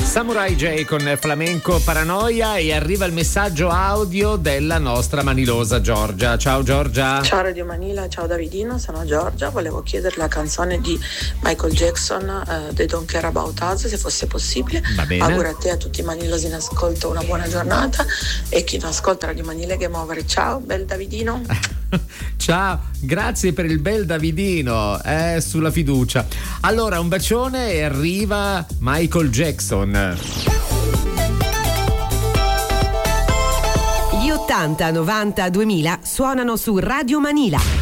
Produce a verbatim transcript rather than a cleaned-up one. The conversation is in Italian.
Samurai J con Flamenco Paranoia, e arriva il messaggio audio della nostra manilosa Giorgia. Ciao Giorgia. Ciao Radio Manila, ciao Davidino, sono Giorgia. Volevo chiedere la canzone di Michael Jackson, uh, They Don't Care About Us, se fosse possibile. Va bene. Auguro a te e a tutti i manilosi in ascolto una buona giornata, e chi non ascolta Radio Manila che muovere. Ciao, bel Davidino. Ciao, grazie per il bel Davidino, eh, sulla fiducia. Allora, un bacione, e arriva Michael Jackson. Gli ottanta, novanta, duemila suonano su Radio Manila.